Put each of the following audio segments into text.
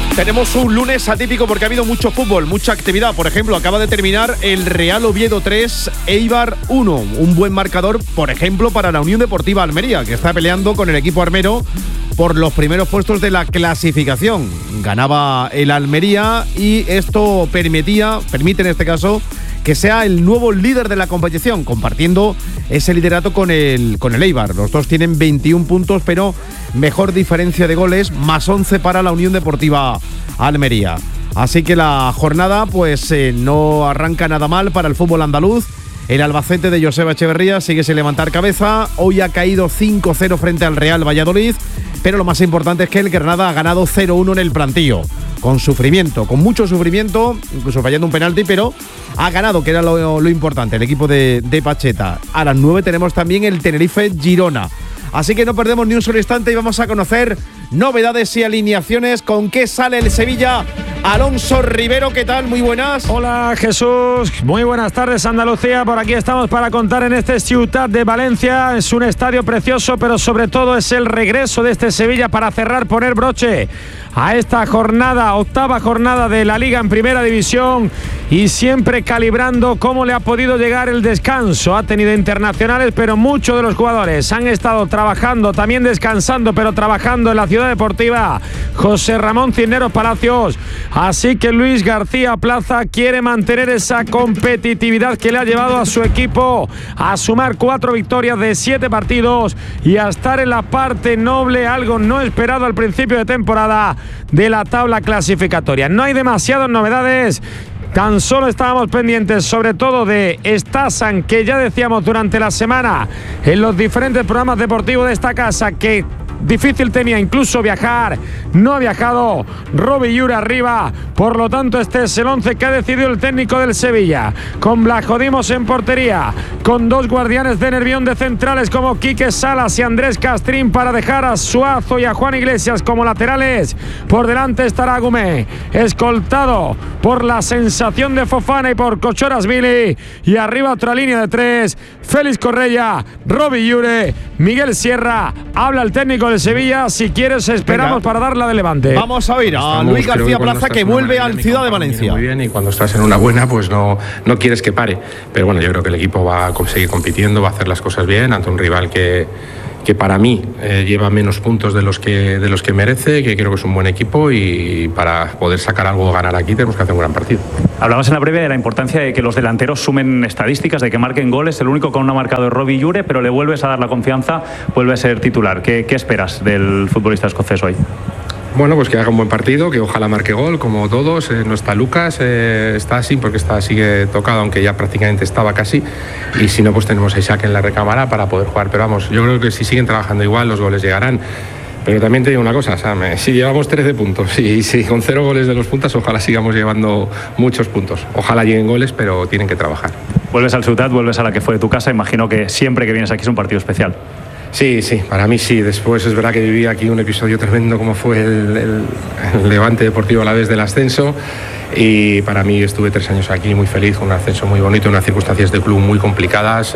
Tenemos un lunes atípico porque ha habido mucho fútbol, mucha actividad. Por ejemplo, acaba de terminar el Real Oviedo 3, Eibar 1. Un buen marcador, por ejemplo, para la Unión Deportiva Almería, que está peleando con el equipo armero por los primeros puestos de la clasificación. Ganaba el Almería y esto permite en este caso que sea el nuevo líder de la competición, compartiendo ese liderato con el Eibar. Los dos tienen 21 puntos, pero mejor diferencia de goles, más 11 para la Unión Deportiva Almería. Así que la jornada pues no arranca nada mal para el fútbol andaluz. El Albacete de Joseba Echeverría sigue sin levantar cabeza. Hoy ha caído 5-0 frente al Real Valladolid, pero lo más importante es que el Granada ha ganado 0-1 en el Plantío. Con sufrimiento, con mucho sufrimiento, incluso fallando un penalti, pero ha ganado, que era lo importante, el equipo de Pacheta. A las 9 tenemos también el Tenerife-Girona. Así que no perdemos ni un solo instante y vamos a conocer novedades y alineaciones. ¿Con qué sale el Sevilla? Alonso Rivero, ¿qué tal? Muy buenas. Hola Jesús, muy buenas tardes Andalucía. Por aquí estamos para contar en este Ciutat de Valencia. Es un estadio precioso, pero sobre todo es el regreso de este Sevilla para cerrar, poner broche a esta jornada, octava jornada de la Liga en Primera División, y siempre calibrando cómo le ha podido llegar el descanso. Ha tenido internacionales, pero muchos de los jugadores han estado trabajando, también descansando, pero trabajando en la Ciudad Deportiva José Ramón Cisneros Palacios. Así que Luis García Plaza quiere mantener esa competitividad que le ha llevado a su equipo a sumar 4 victorias de 7 partidos y a estar en la parte noble, algo no esperado al principio de temporada, de la tabla clasificatoria. No hay demasiadas novedades. Tan solo estábamos pendientes sobre todo de Stasan, que ya decíamos durante la semana en los diferentes programas deportivos de esta casa que difícil tenía incluso viajar. No ha viajado. Robbie Llure arriba. Por lo tanto, este es el 11 que ha decidido el técnico del Sevilla. Con Blajodimos en portería. Con 2 guardianes de Nervión de centrales como Quique Salas y Andrés Castrín para dejar a Suazo y a Juan Iglesias como laterales. Por delante estará Gumé, escoltado por la sensación de Fofana y por Kochorasvili. Y arriba otra línea de 3. Félix Correia, Robbie Llure, Miguel Sierra. Habla el técnico del Sevilla. Si quieres, esperamos para dar la de Levante. Vamos a oír a Luis García Plaza, que vuelve al Ciudad de Valencia. Muy bien, y cuando estás en una buena, pues no quieres que pare. Pero bueno, yo creo que el equipo va a seguir compitiendo, va a hacer las cosas bien ante un rival que para mí lleva menos puntos de los que merece, que creo que es un buen equipo, y para poder sacar algo o ganar aquí tenemos que hacer un gran partido. Hablabas en la previa de la importancia de que los delanteros sumen estadísticas, de que marquen goles. El único que aún no ha marcado es Robbie Llure, pero le vuelves a dar la confianza, vuelve a ser titular. ¿Qué esperas del futbolista escocés hoy? Bueno, pues que haga un buen partido, que ojalá marque gol, como todos. No está Lucas, está así porque sigue tocado, aunque ya prácticamente estaba casi. Y si no, pues tenemos a Isaac en la recámara para poder jugar. Pero vamos, yo creo que si siguen trabajando igual, los goles llegarán. Pero también te digo una cosa, Sam, si llevamos 13 puntos y si con 0 goles de los puntas, ojalá sigamos llevando muchos puntos. Ojalá lleguen goles, pero tienen que trabajar. Vuelves al Ciutat, vuelves a la que fue tu casa. Imagino que siempre que vienes aquí es un partido especial. Sí, para mí sí. Después es verdad que viví aquí un episodio tremendo como fue el Levante Deportivo Alavés del ascenso, y para mí estuve 3 años aquí muy feliz, con un ascenso muy bonito, unas circunstancias de club muy complicadas.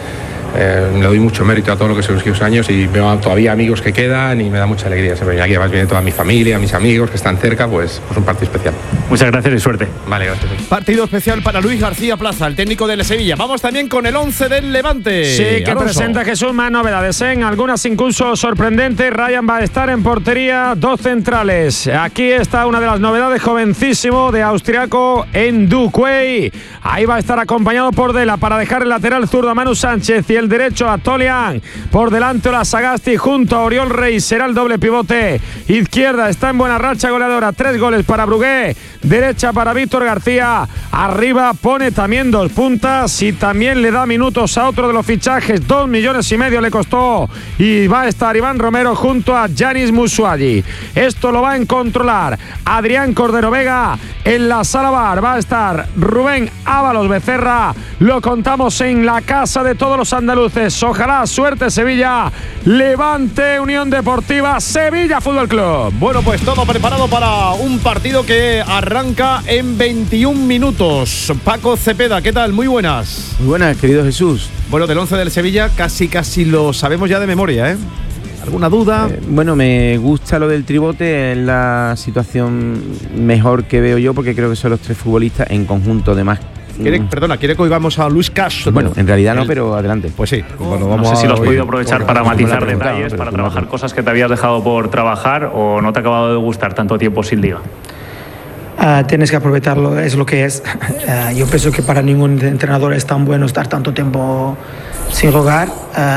Le doy mucho mérito a todo lo que se consiguió esos años, y veo todavía amigos que quedan y me da mucha alegría siempre. Aquí además viene toda mi familia, mis amigos que están cerca, pues un partido especial. Muchas gracias y suerte. Vale, gracias. Partido especial para Luis García Plaza, el técnico del Sevilla. Vamos también con el 11 del Levante. Sí, que Alonso presenta Jesús más novedades, en algunas incluso sorprendentes. Ryan va a estar en portería, 2 centrales. Aquí está una de las novedades, jovencísimo de austriaco en Duquey. Ahí va a estar acompañado por Dela para dejar el lateral zurdo a Manu Sánchez y el derecho a Tolian. Por delante Ola Sagasti junto a Oriol Rey, será el doble pivote. Izquierda está en buena racha goleadora, 3 goles para Brugué. Derecha para Víctor García. Arriba pone también 2 puntas y también le da minutos a otro de los fichajes. 2,5 millones le costó. Y va a estar Iván Romero junto a Yanis Musuagi. Esto lo va a controlar Adrián Cordero Vega. En la sala bar va a estar Rubén Ábalos Becerra. Lo contamos en la casa de todos los andaluces. Ojalá suerte Sevilla. Levante Unión Deportiva Sevilla Fútbol Club. Bueno, pues todo preparado para un partido que arranca en 21 minutos. Paco Cepeda, ¿qué tal? Muy buenas. Muy buenas, querido Jesús. Bueno, del 11 del Sevilla casi lo sabemos ya de memoria, ¿eh? ¿Alguna duda? Bueno, me gusta lo del tribote, es la situación mejor que veo yo, porque creo que son los 3 futbolistas en conjunto, además. ¿Quiere que oigamos a Luis Castro? Bueno, en realidad no, pero adelante. Pues sí. No sé si lo has podido aprovechar para matizar detalles, para trabajar cosas que te habías dejado por trabajar o no te ha acabado de gustar tanto tiempo sin liga. Tienes que aprovecharlo, es lo que es. Yo pienso que para ningún entrenador es tan bueno estar tanto tiempo sin jugar.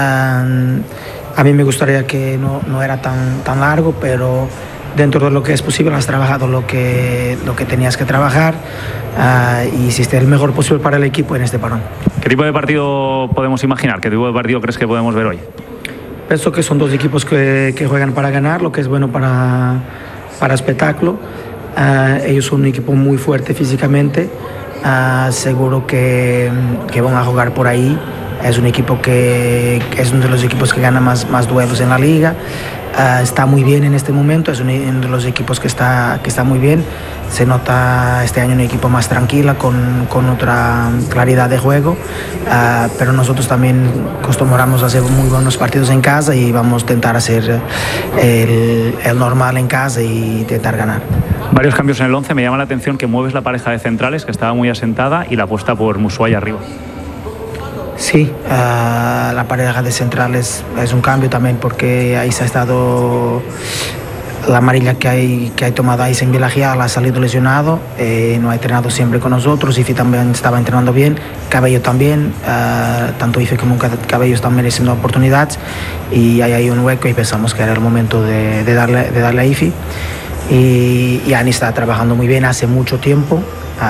A mí me gustaría que no era tan largo, pero dentro de lo que es posible has trabajado lo que tenías que trabajar y hiciste el mejor posible para el equipo en este parón. ¿Qué tipo de partido podemos imaginar? ¿Qué tipo de partido crees que podemos ver hoy? Pienso que son 2 equipos que juegan para ganar, lo que es bueno para espectáculo. Ellos son un equipo muy fuerte físicamente, seguro que van a jugar por ahí. Es un equipo que es uno de los equipos que gana más duelos en la liga. Está muy bien en este momento, es uno de los equipos que está muy bien. Se nota este año un equipo más tranquila, con otra claridad de juego, pero nosotros también acostumbramos a hacer muy buenos partidos en casa y vamos a intentar hacer el normal en casa y intentar ganar. Varios cambios en el 11, me llama la atención que mueves la pareja de centrales, que estaba muy asentada, y la apuesta por Musuaya arriba. Sí, la pareja de centrales es un cambio también, porque ahí se ha estado la amarilla que hay tomado ahí en Vilagial, ha salido lesionado, no ha entrenado siempre con nosotros. Ife también estaba entrenando bien, Cabello también, tanto Ife como Cabello están mereciendo oportunidades, y hay un hueco y pensamos que era el momento de darle a Ife. Y Ani está trabajando muy bien hace mucho tiempo.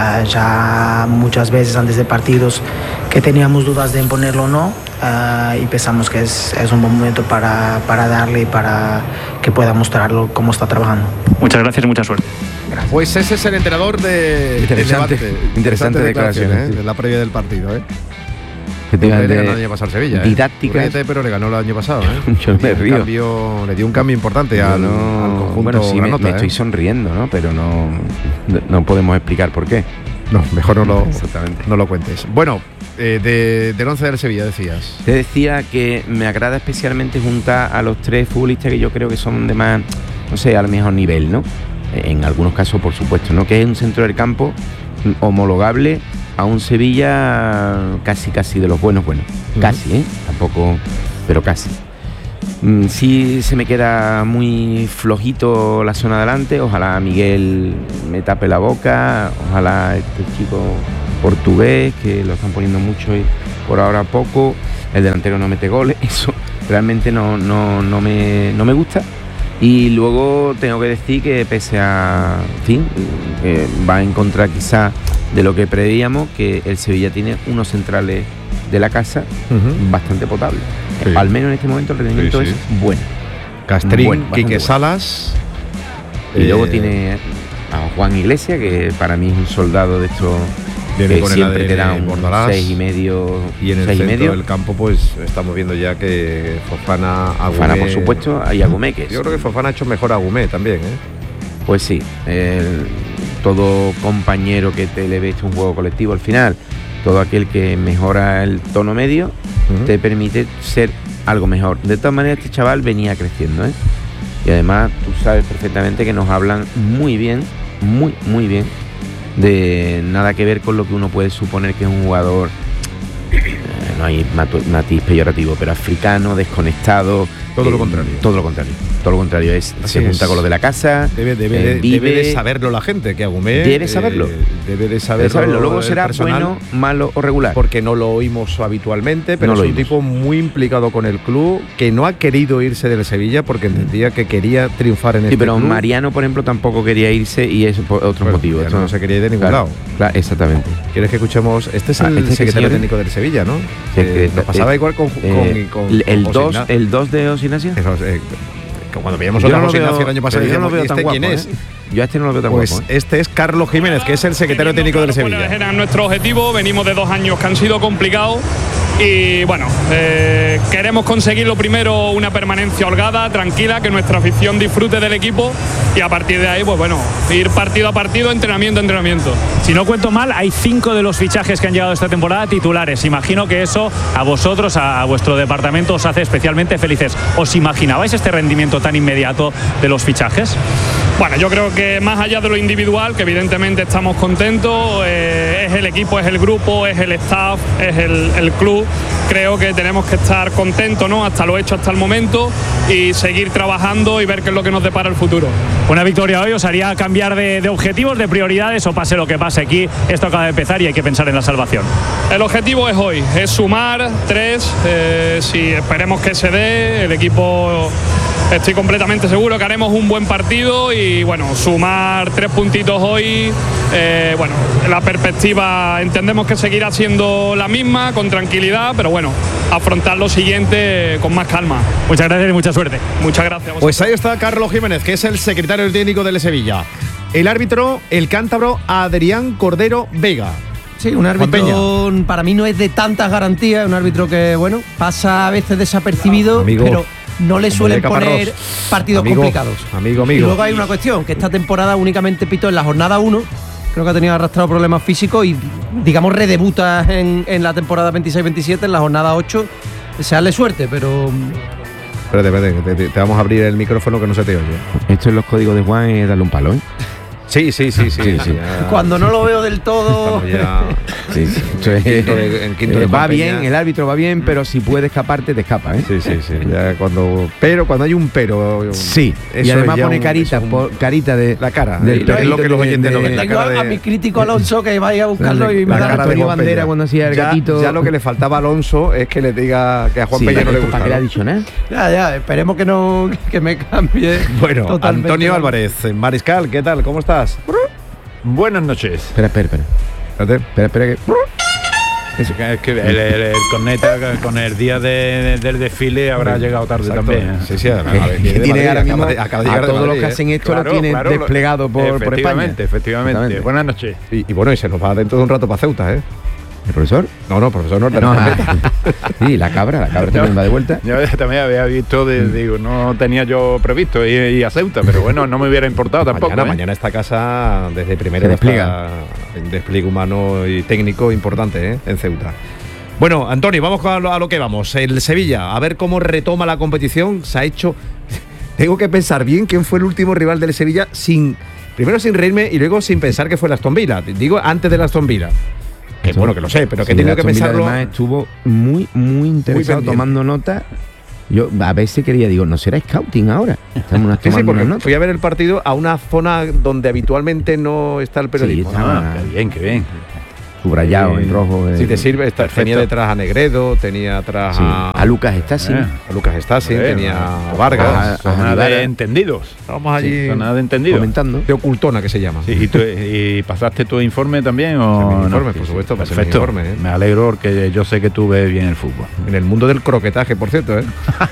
Ya muchas veces antes de partidos que teníamos dudas de ponerlo o no, y pensamos que es un buen momento para darle y para que pueda mostrarlo cómo está trabajando. Muchas gracias y mucha suerte. Pues ese es el entrenador de Interesante declaración, de la previa del partido, Efectivamente, le ganó el año pasado al Sevilla, didácticas, pero le ganó el año pasado, Yo me río. Le dio un cambio importante al conjunto. Bueno, sí, me estoy sonriendo, ¿no? Pero no podemos explicar por qué. No, mejor Exactamente. no lo cuentes. Bueno, del 11 del Sevilla decías. Te decía que me agrada especialmente juntar a los 3 futbolistas que yo creo que son de más, no sé, al mejor nivel, ¿no? En algunos casos, por supuesto, ¿no? Que es un centro del campo homologable a un Sevilla casi de los buenos. Casi, tampoco, pero casi. Sí, se me queda muy flojito la zona de adelante. Ojalá Miguel me tape la boca, ojalá este chico portugués, que lo están poniendo mucho y por ahora poco, el delantero no mete goles. Eso realmente no me gusta. Y luego tengo que decir que pese a, en fin, va en contra quizá de lo que preveíamos, que el Sevilla tiene unos centrales de la casa bastante potables. Sí. Al menos en este momento el rendimiento es bueno. Castrín, Quique Salas. Y luego tiene a Juan Iglesias, que para mí es un soldado de estos que siempre te da un 6,5. Y en el centro del campo pues estamos viendo ya que Fofana, Agumé, Fofana por supuesto, y Agumé, que yo creo que Fofana ha hecho mejor a Agumé también, Pues sí, todo compañero que te eleve un juego colectivo al final, todo aquel que mejora el tono medio, te permite ser algo mejor. De todas maneras, este chaval venía creciendo, y además tú sabes perfectamente que nos hablan muy bien, muy bien, de nada que ver con lo que uno puede suponer que es un jugador, no hay matiz peyorativo, pero africano, desconectado. Todo lo contrario. Todo lo contrario, se junta con lo de la casa. Debe de saberlo la gente, que Agumé debe saberlo. Debe de saberlo. Luego será bueno, malo o regular. Porque no lo oímos habitualmente, pero es un tipo muy implicado con el club, que no ha querido irse del Sevilla porque entendía que quería triunfar en este club. Pero Mariano, por ejemplo, tampoco quería irse, y eso por otros motivos. Esto no se quería ir de ningún lado. Claro, exactamente. ¿Quieres que escuchemos? Este es el secretario técnico del Sevilla, ¿no? Nos pasaba igual con el 2 de José Ignacio. Cuando veíamos a José Ignacio el año pasado, yo no lo veo tan guapo, ¿quién es? Yo a este no lo veo tan guapo. Este es Carlos Jiménez, que es el secretario técnico del Sevilla. Era nuestro objetivo, venimos de 2 años que han sido complicados y bueno, queremos conseguir lo primero, una permanencia holgada, tranquila, que nuestra afición disfrute del equipo y a partir de ahí, pues bueno, ir partido a partido, entrenamiento a entrenamiento. Si no cuento mal, hay 5 de los fichajes que han llegado esta temporada titulares. Imagino que eso a vosotros, a vuestro departamento, os hace especialmente felices. ¿Os imaginabais este rendimiento tan inmediato de los fichajes? Bueno, yo creo que más allá de lo individual, que evidentemente estamos contentos, es el equipo, es el grupo, es el staff, es el club. Creo que tenemos que estar contentos, ¿no? Hasta lo hecho hasta el momento y seguir trabajando y ver qué es lo que nos depara el futuro. Una victoria hoy os haría cambiar de objetivos, de prioridades, o pase lo que pase aquí, esto acaba de empezar y hay que pensar en la salvación. El objetivo es hoy, es sumar 3, si esperemos que se dé, el equipo... Estoy completamente seguro que haremos un buen partido y bueno, sumar 3 puntitos hoy, bueno, la perspectiva entendemos que seguirá siendo la misma, con tranquilidad, pero bueno, afrontar lo siguiente con más calma. Muchas gracias y mucha suerte. Muchas gracias. Pues ahí está Carlos Jiménez, que es el secretario técnico del Sevilla. El árbitro, el cántabro Adrián Cordero Vega. Sí, un árbitro para mí no es de tantas garantías, un árbitro que, bueno, pasa a veces desapercibido, pero no le suelen poner partidos complicados. Amigo. Y luego hay una cuestión, que esta temporada únicamente pitó en la jornada 1, creo que ha tenido arrastrado problemas físicos y, digamos, redebuta en la temporada 26-27, en la jornada 8. Desearle suerte, pero... Espérate, te vamos a abrir el micrófono que no se te oye. Esto en los códigos de Juan es darle un palo, ¿eh? Sí. Cuando no lo veo del todo. En quinto de va bien, el árbitro va bien, pero si puede escaparte, te escapa, ¿eh? Sí. Ya cuando hay un pero. Sí. Y además pone carita de la cara. Es lo que los oyentes no ven. Tengo a mi crítico Alonso que vaya a buscarlo y me la da cara de Bandera cuando hacía el gatito. Ya lo que le faltaba a Alonso es que le diga que a Juan Peña no le gusta. ¿Para qué le ha dicho nada? Ya, esperemos que me cambie. Bueno, totalmente. Antonio Álvarez, Mariscal, ¿qué tal? ¿Cómo estás? Buenas noches. Espera que... Es que el corneta con el día del desfile habrá llegado tarde. Exacto. También. Sí, tiene ahora mismo a todos los que hacen esto lo tiene desplegado por España. Efectivamente. Buenas noches. Y bueno, y se nos va dentro de un rato para Ceuta, ¿eh? ¿El profesor? No, profesor no. Sí, la cabra también va de vuelta. Yo también había visto, digo, no tenía yo previsto ir a Ceuta, pero bueno, no me hubiera importado tampoco. Mañana esta casa desde primero despliega en despliegue humano y técnico importante, en Ceuta. Bueno, Antonio, vamos a lo que vamos. El Sevilla, a ver cómo retoma la competición. Se ha hecho... Tengo que pensar bien quién fue el último rival del Sevilla primero sin reírme y luego sin pensar que fue el Aston Villa. Digo, antes del Aston Villa. Que bueno, que lo sé, pero que he tenido que pensarlo. Además estuvo muy interesado, tomando nota. Yo a veces digo, ¿no será scouting ahora? Estamos tomando porque nota. Fui a ver el partido a una zona donde habitualmente no está el periodismo. Qué bien. Subrayado en rojo. Si te sirve, tenía detrás a Negredo, tenía atrás a Lucas Stasi. Tenía a Vargas. Zona de entendidos. Vamos allí. Zona de entendidos. Comentando. De Ocultona, que se llama. Sí, ¿y pasaste tu informe también? ¿O informe, por supuesto. Perfecto. Informe, Me alegro porque yo sé que tú ves bien el fútbol. En el mundo del croquetaje, por cierto, ¿eh?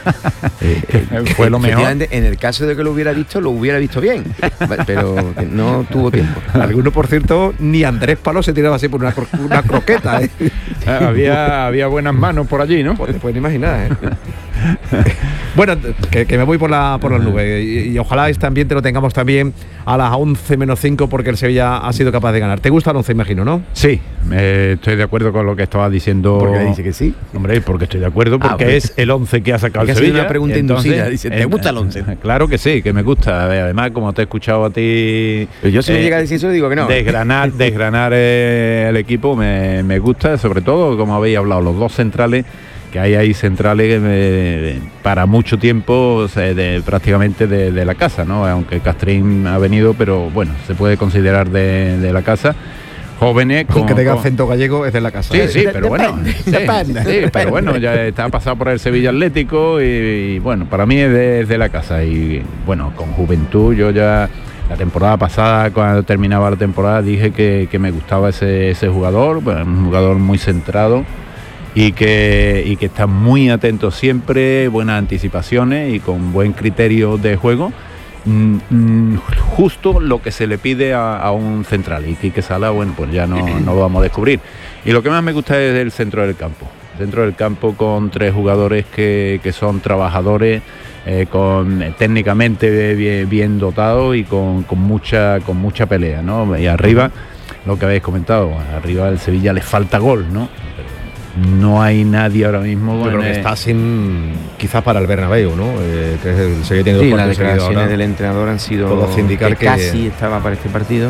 Fue lo mejor. En el caso de que lo hubiera visto bien, pero no tuvo tiempo. Alguno, por cierto, ni Andrés Palo se tiraba así por una croqueta, ¿eh? había buenas manos por allí, ¿no? Pues te puedes imaginar, ¿eh? Bueno, que me voy por las nubes y ojalá este ambiente lo tengamos también a las 11 menos 5 porque el Sevilla ha sido capaz de ganar. ¿Te gusta el 11, imagino, no? Sí, estoy de acuerdo con lo que estabas diciendo. ¿Por qué dice que sí? Hombre, porque estoy de acuerdo, porque es el 11 que ha sacado el Sevilla. Una pregunta inducida, dice, ¿te gusta el 11? Claro que sí, que me gusta. Además, como te he escuchado a ti... Pero yo si me llega a decir eso, digo que no. Desgranar el equipo me gusta, sobre todo, como habéis hablado, los dos centrales, que hay centrales para mucho tiempo prácticamente de la casa, ¿no? Aunque Castrín ha venido, pero bueno, se puede considerar de la casa. Jóvenes con que tenga acento gallego es de la casa. Sí, pero bueno. Sí, pero bueno, ya está pasado por el Sevilla Atlético y bueno, para mí es de la casa. Y bueno, con juventud, yo ya la temporada pasada, cuando terminaba la temporada, dije que me gustaba ese jugador, bueno, un jugador muy centrado y que está muy atento siempre, buenas anticipaciones y con buen criterio de juego. Justo lo que se le pide a un central, y Quique Sala, bueno, pues ya no lo vamos a descubrir. Y lo que más me gusta es el centro del campo. Centro del campo con 3 jugadores que son trabajadores, técnicamente bien dotados y con mucha pelea, ¿no? Y arriba, lo que habéis comentado, arriba del Sevilla le falta gol, ¿no? No hay nadie ahora mismo. Yo creo que está sin, quizás para el Bernabéu, ¿no? Que es el Sevilla tiene 2 las partidos declaraciones ahora. del entrenador han sido Todo indicar que casi estaba para este partido.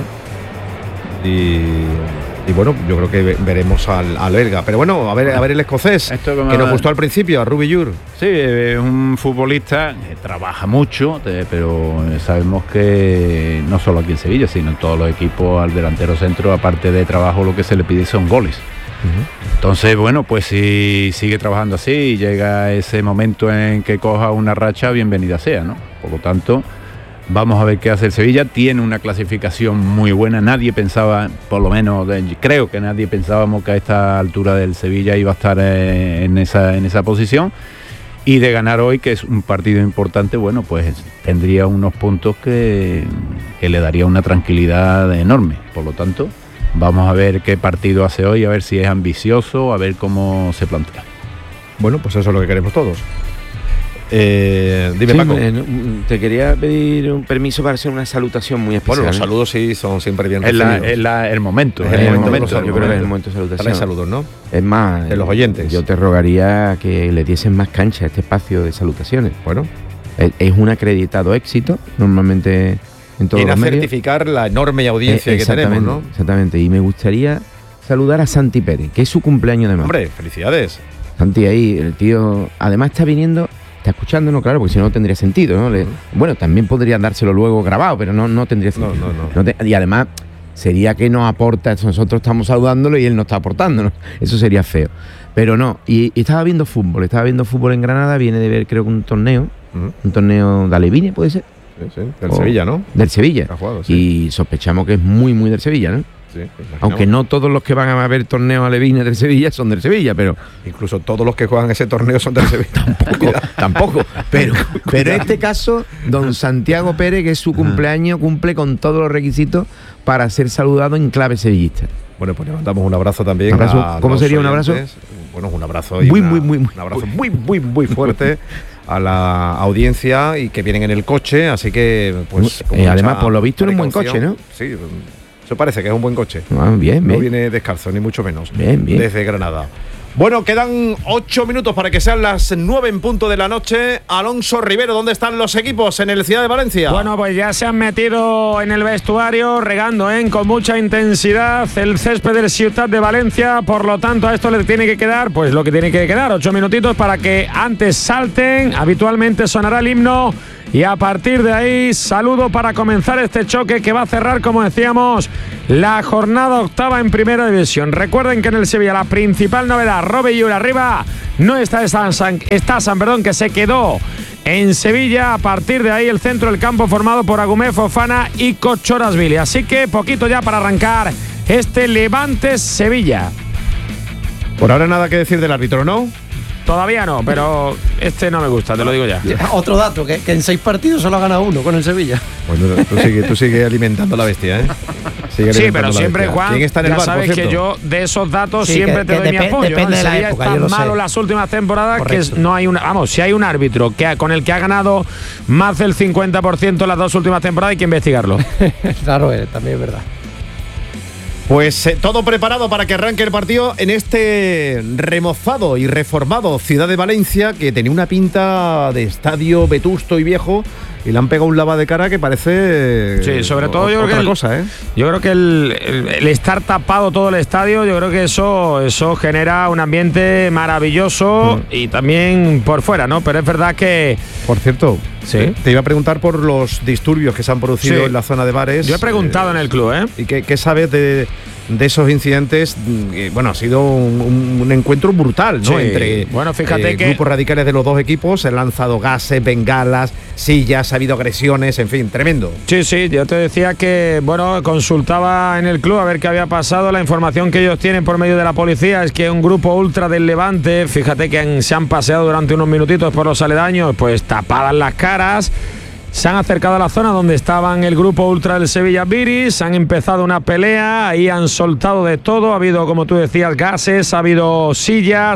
Y bueno, yo creo que veremos al belga. Pero bueno, a ver el escocés, que nos gustó al principio, a Rubi Llur. Sí, es un futbolista que trabaja mucho, pero sabemos que no solo aquí en Sevilla, sino en todos los equipos, al delantero centro, aparte de trabajo, lo que se le pide son goles. Entonces, bueno, pues si sigue trabajando así y llega ese momento en que coja una racha, bienvenida sea, ¿no? Por lo tanto, vamos a ver qué hace el Sevilla. Tiene una clasificación muy buena. Nadie pensaba, por lo menos creo que nadie pensábamos que a esta altura del Sevilla iba a estar en esa posición. Y de ganar hoy, que es un partido importante, bueno, pues tendría unos puntos que le daría una tranquilidad enorme. Por lo tanto, vamos a ver qué partido hace hoy, a ver si es ambicioso, a ver cómo se plantea. Bueno, pues eso es lo que queremos todos. Dime, Paco. Te quería pedir un permiso para hacer una salutación muy especial. Bueno, los saludos sí son siempre bien recibidos. Es el momento. Yo creo que es el momento de salutación. Saludos, ¿no? Es más, de los oyentes. Yo te rogaría que le diesen más cancha a este espacio de salutaciones. Bueno. Es un acreditado éxito, normalmente en todos los medios. Certificar la enorme audiencia que tenemos, ¿no? Exactamente. Y me gustaría saludar a Santi Pérez, que es su cumpleaños de más. Hombre, felicidades. Santi ahí, el tío, además está viniendo... Está escuchándonos, claro, porque si no tendría sentido, ¿no? Bueno, también podrían dárselo luego grabado, pero no tendría sentido. No. Y además sería que nos aporta, nosotros estamos saludándolo y él no está aportándonos. Eso sería feo. Pero no, y estaba viendo fútbol en Granada, viene de ver creo que un torneo de Aleviñe, ¿puede ser? Sí, del Sevilla, ¿no? Del Sevilla. Ha jugado, sí. Y sospechamos que es muy, muy del Sevilla, ¿no? Sí, aunque no todos los que van a ver torneos alevines del Sevilla son del Sevilla, pero incluso todos los que juegan ese torneo son del Sevilla. tampoco. Pero en este caso, don Santiago Pérez, que es su cumpleaños, cumple con todos los requisitos para ser saludado en clave sevillista. Bueno, pues le mandamos un abrazo también. ¿Cómo sería un abrazo? Bueno, un abrazo y un abrazo muy fuerte a la audiencia y que vienen en el coche, así que pues además por lo visto en un buen coche, ¿no? Sí. Eso parece que es un buen coche. Bien. No viene descalzo, ni mucho menos. Bien. Desde Granada. Bueno, quedan 8 minutos para que sean las 9 en punto de la noche. Alonso Rivero, ¿dónde están los equipos en el Ciudad de Valencia? Bueno, pues ya se han metido en el vestuario, regando con mucha intensidad el césped del Ciutat de Valencia. Por lo tanto, a esto le tiene que quedar, pues lo que tiene que quedar, 8 minutitos para que antes salten. Habitualmente sonará el himno. Y a partir de ahí, saludo para comenzar este choque que va a cerrar, como decíamos, la jornada octava en Primera División. Recuerden que en el Sevilla la principal novedad, Rubi Llur arriba, no está San, que se quedó en Sevilla. A partir de ahí, el centro del campo formado por Agumé, Fofana y Kochorasvili. Así que poquito ya para arrancar este Levante-Sevilla. Por ahora nada que decir del árbitro, ¿no? Todavía no, pero este no me gusta, te lo digo ya. Otro dato, que en 6 partidos solo ha ganado 1 con el Sevilla. Bueno, tú sigue alimentando la bestia, ¿eh? Sí, pero siempre, Juan, ¿quién está en el ya bar, sabes que yo de esos datos siempre te doy mi apoyo. Depende de la época, está malo las últimas temporadas. Correcto. Que no hay una. Vamos, si hay un árbitro con el que ha ganado más del 50% las 2 últimas temporadas, hay que investigarlo. Claro, también es verdad. Pues todo preparado para que arranque el partido en este remozado y reformado Ciudad de Valencia, que tenía una pinta de estadio vetusto y viejo, y le han pegado un lava de cara que parece sí, sobre todo yo otra creo que cosa, ¿eh? Yo creo que el estar tapado todo el estadio, yo creo que eso genera un ambiente maravilloso y también por fuera, ¿no? Pero es verdad que... Por cierto, ¿sí? Te iba a preguntar por los disturbios que se han producido en la zona de bares. Yo he preguntado en el club, ¿eh? ¿Y qué sabes de esos incidentes? Bueno, ha sido un encuentro brutal, ¿no? Sí. Entre bueno, fíjate que grupos radicales de los dos equipos, se han lanzado gases, bengalas, sillas, ha habido agresiones, en fin, tremendo. Sí, yo te decía que, bueno, consultaba en el club a ver qué había pasado. La información que ellos tienen por medio de la policía es que un grupo ultra del Levante, fíjate que se han paseado durante unos minutitos por los aledaños, pues tapadas las caras. Se han acercado a la zona donde estaban el grupo ultra del Sevilla Viris, han empezado una pelea, ahí han soltado de todo, ha habido, como tú decías, gases, ha habido sillas,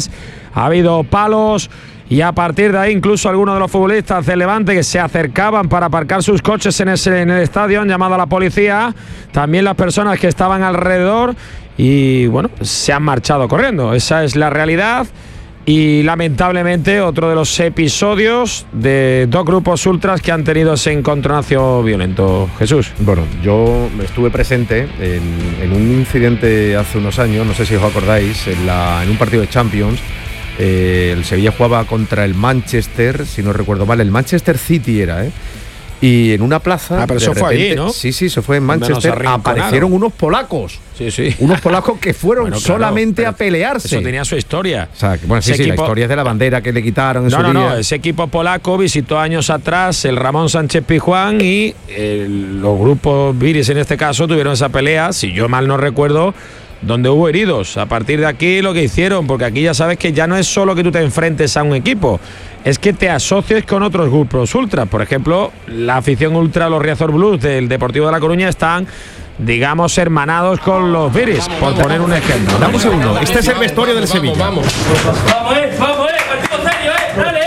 ha habido palos. Y a partir de ahí, incluso algunos de los futbolistas del Levante que se acercaban para aparcar sus coches en el estadio han llamado a la policía. También las personas que estaban alrededor y, bueno, se han marchado corriendo. Esa es la realidad. Y lamentablemente otro de los episodios de dos grupos ultras que han tenido ese encontronazo violento. Jesús. Bueno, yo estuve presente en un incidente hace unos años, no sé si os acordáis, en un partido de Champions. El Sevilla jugaba contra el Manchester, si no recuerdo mal, el Manchester City era, y en una plaza. Pero eso fue allí, ¿no? Sí, eso fue en Manchester. Aparecieron unos polacos. Sí. Unos polacos que fueron solamente a pelearse. Eso tenía su historia. O sea, bueno, sí, la historia es de la bandera que le quitaron en su día. No, ese equipo polaco visitó años atrás el Ramón Sánchez Pizjuán y los grupos viris en este caso tuvieron esa pelea, si yo mal no recuerdo, donde hubo heridos. A partir de aquí lo que hicieron, porque aquí ya sabes que ya no es solo que tú te enfrentes a un equipo, es que te asocies con otros grupos ultras. Por ejemplo, la afición ultra, los Riazor Blues del Deportivo de La Coruña están, digamos, hermanados con los viris, por poner un ejemplo. Dame un segundo, este es el vestuario del Sevilla. Vamos, partido serio, dale,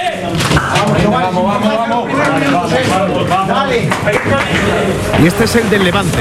vamos. Dale. Y este es el del Levante.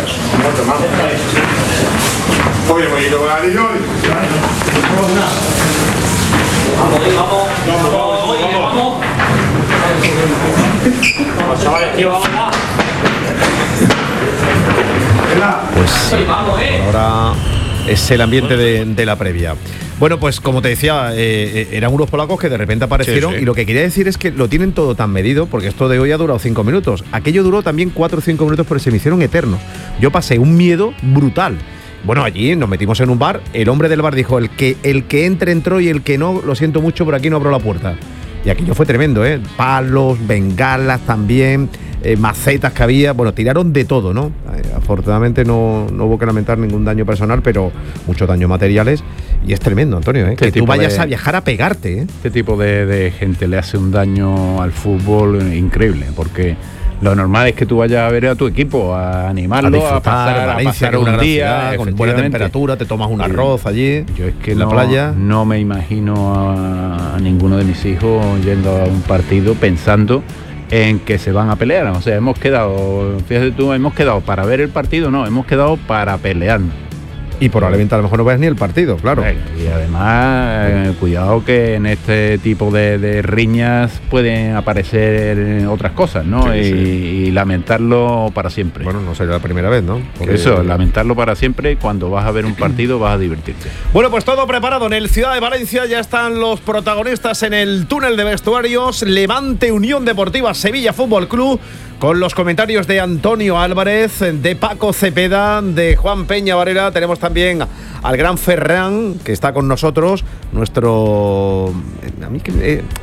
Pues sí, ahora es el ambiente de la previa. Bueno, pues como te decía, eran unos polacos que de repente aparecieron, y lo que quería decir es que lo tienen todo tan medido, porque esto de hoy ha durado 5 minutos. Aquello duró también 4 o 5 minutos, pero se me hicieron eternos. Yo pasé un miedo brutal. Bueno, allí nos metimos en un bar, el hombre del bar dijo, el que entre entró y el que no, lo siento mucho, por aquí no abro la puerta. Y aquello fue tremendo, palos, bengalas también, macetas que había, bueno, tiraron de todo, ¿no? Afortunadamente no hubo que lamentar ningún daño personal, pero muchos daños materiales, y es tremendo, Antonio, que tú vayas a viajar a pegarte. Este tipo de gente le hace un daño al fútbol increíble, porque lo normal es que tú vayas a ver a tu equipo, a animarlo, a pasar un día con buena temperatura, te tomas un arroz allí. Yo es que en la playa. No me imagino a ninguno de mis hijos yendo a un partido pensando en que se van a pelear. O sea, hemos quedado para ver el partido, no, hemos quedado para pelearnos. Y probablemente a lo mejor no veas ni el partido, claro. Y además, cuidado que en este tipo de riñas pueden aparecer otras cosas, ¿no? Y lamentarlo para siempre. Bueno, no sería la primera vez, ¿no? Porque eso, lamentarlo para siempre. Cuando vas a ver un partido vas a divertirte. Bueno, pues todo preparado en el Ciudad de Valencia. Ya están los protagonistas en el túnel de vestuarios. Levante, Unión Deportiva, Sevilla Fútbol Club. Con los comentarios de Antonio Álvarez, de Paco Cepeda, de Juan Peña Varela. Tenemos también al gran Ferran, que está con nosotros.